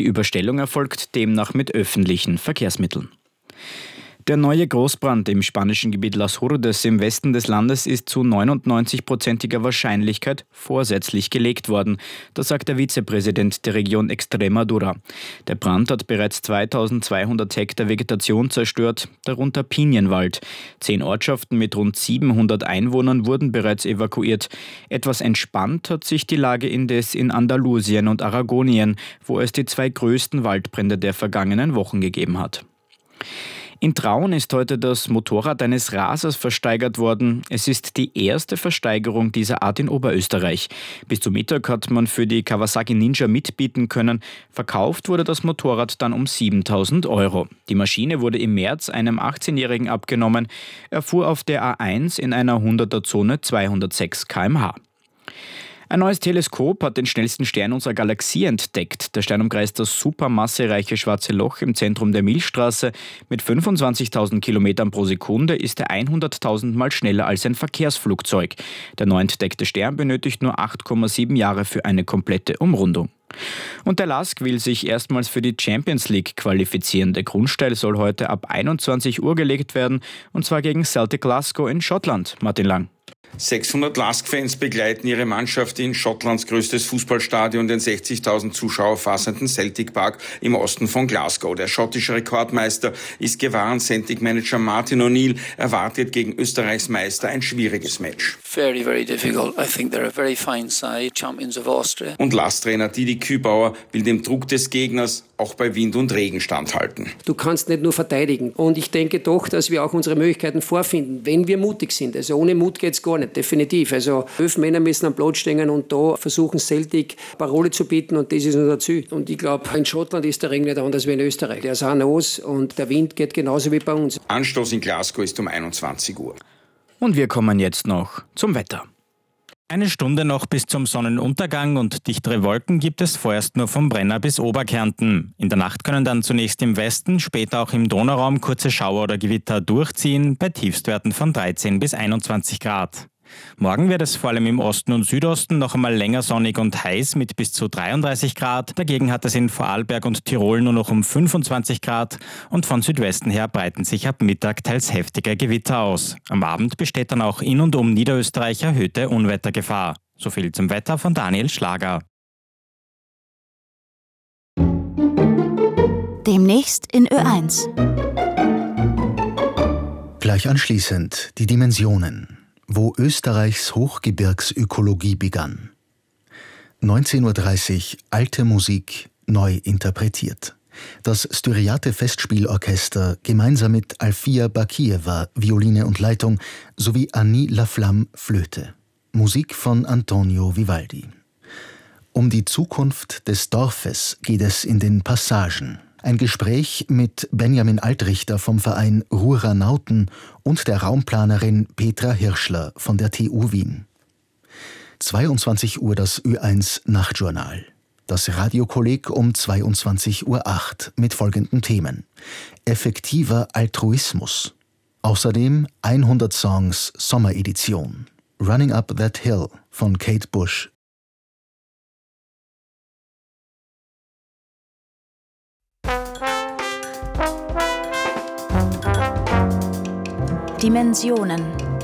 Überstellung erfolgt demnach mit öffentlichen Verkehrsmitteln. Der neue Großbrand im spanischen Gebiet Las Hurdes im Westen des Landes ist zu 99%iger Wahrscheinlichkeit vorsätzlich gelegt worden. Das sagt der Vizepräsident der Region Extremadura. Der Brand hat bereits 2200 Hektar Vegetation zerstört, darunter Pinienwald. 10 Ortschaften mit rund 700 Einwohnern wurden bereits evakuiert. Etwas entspannt hat sich die Lage indes in Andalusien und Aragonien, wo es die 2 größten Waldbrände der vergangenen Wochen gegeben hat. In Traun ist heute das Motorrad eines Rasers versteigert worden. Es ist die erste Versteigerung dieser Art in Oberösterreich. Bis zum Mittag hat man für die Kawasaki Ninja mitbieten können. Verkauft wurde das Motorrad dann um 7.000 €. Die Maschine wurde im März einem 18-Jährigen abgenommen. Er fuhr auf der A1 in einer 100er-Zone 206 km/h. Ein neues Teleskop hat den schnellsten Stern unserer Galaxie entdeckt. Der Stern umkreist das supermassereiche Schwarze Loch im Zentrum der Milchstraße. Mit 25.000 Kilometern pro Sekunde ist er 100.000 Mal schneller als ein Verkehrsflugzeug. Der neu entdeckte Stern benötigt nur 8,7 Jahre für eine komplette Umrundung. Und der LASK will sich erstmals für die Champions League qualifizieren. Der Grundstein soll heute ab 21 Uhr gelegt werden, und zwar gegen Celtic Glasgow in Schottland. Martin Lang. 600 LASK-Fans begleiten ihre Mannschaft in Schottlands größtes Fußballstadion, den 60.000 Zuschauer fassenden Celtic Park im Osten von Glasgow. Der schottische Rekordmeister ist gewarnt. Celtic-Manager Martin O'Neill erwartet gegen Österreichs Meister ein schwieriges Match. Very, very difficult. I think they're a very fine side, champions of Austria. Und LASK-Trainer Didi Kübauer will dem Druck des Gegners auch bei Wind und Regen standhalten. Du kannst nicht nur verteidigen. Und ich denke doch, dass wir auch unsere Möglichkeiten vorfinden, wenn wir mutig sind. Also ohne Mut geht es gar nicht, definitiv. Also 11 Männer müssen am Platz stehen und da versuchen Celtic Parole zu bieten, und das ist unser Ziel. Und ich glaube, in Schottland ist der Regen nicht anders wie in Österreich. Der ist auch nass und der Wind geht genauso wie bei uns. Anstoß in Glasgow ist um 21 Uhr. Und wir kommen jetzt noch zum Wetter. Eine Stunde noch bis zum Sonnenuntergang und dichtere Wolken gibt es vorerst nur vom Brenner bis Oberkärnten. In der Nacht können dann zunächst im Westen, später auch im Donauraum kurze Schauer oder Gewitter durchziehen, bei Tiefstwerten von 13 bis 21 Grad. Morgen wird es vor allem im Osten und Südosten noch einmal länger sonnig und heiß mit bis zu 33 Grad. Dagegen hat es in Vorarlberg und Tirol nur noch um 25 Grad und von Südwesten her breiten sich ab Mittag teils heftige Gewitter aus. Am Abend besteht dann auch in und um Niederösterreich erhöhte Unwettergefahr. So viel zum Wetter von Daniel Schlager. Demnächst in Ö1. Gleich anschließend die Dimensionen, wo Österreichs Hochgebirgsökologie begann. 19:30 Uhr alte Musik neu interpretiert. Das Styriate Festspielorchester gemeinsam mit Alfia Bakieva Violine und Leitung sowie Annie Laflamme Flöte. Musik von Antonio Vivaldi. Um die Zukunft des Dorfes geht es in den Passagen. Ein Gespräch mit Benjamin Altrichter vom Verein Ruhranauten und der Raumplanerin Petra Hirschler von der TU Wien. 22 Uhr das Ö1 Nachtjournal. Das Radiokolleg um 22:08 Uhr mit folgenden Themen: Effektiver Altruismus. Außerdem 100 Songs Sommeredition. Running Up That Hill von Kate Bush. Dimensionen.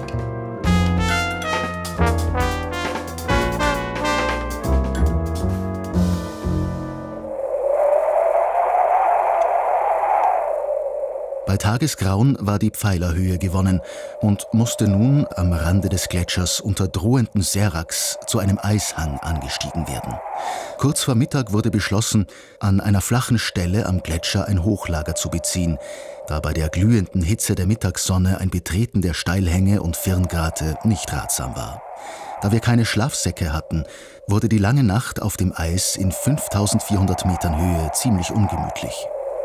Bei Tagesgrauen war die Pfeilerhöhe gewonnen und musste nun am Rande des Gletschers unter drohendem Seracs zu einem Eishang angestiegen werden. Kurz vor Mittag wurde beschlossen, an einer flachen Stelle am Gletscher ein Hochlager zu beziehen, da bei der glühenden Hitze der Mittagssonne ein Betreten der Steilhänge und Firngrate nicht ratsam war. Da wir keine Schlafsäcke hatten, wurde die lange Nacht auf dem Eis in 5400 Metern Höhe ziemlich ungemütlich.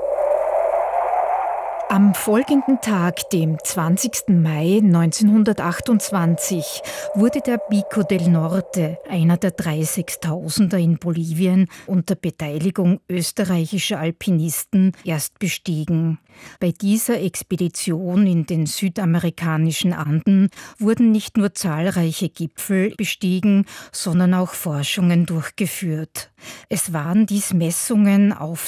Am folgenden Tag, dem 20. Mai 1928, wurde der Pico del Norte, einer der 3 Sechstausender in Bolivien, unter Beteiligung österreichischer Alpinisten erst bestiegen. Bei dieser Expedition in den südamerikanischen Anden wurden nicht nur zahlreiche Gipfel bestiegen, sondern auch Forschungen durchgeführt. Es waren dies Messungen auf